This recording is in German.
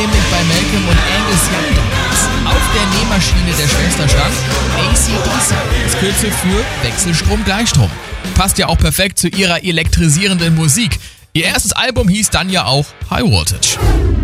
nämlich bei Malcolm und Angus Young damals. Auf der Nähmaschine der Schwester stand AC/DC, das Kürzel für Wechselstrom-Gleichstrom. Passt ja auch perfekt zu ihrer elektrisierenden Musik. Ihr erstes Album hieß dann ja auch High Voltage.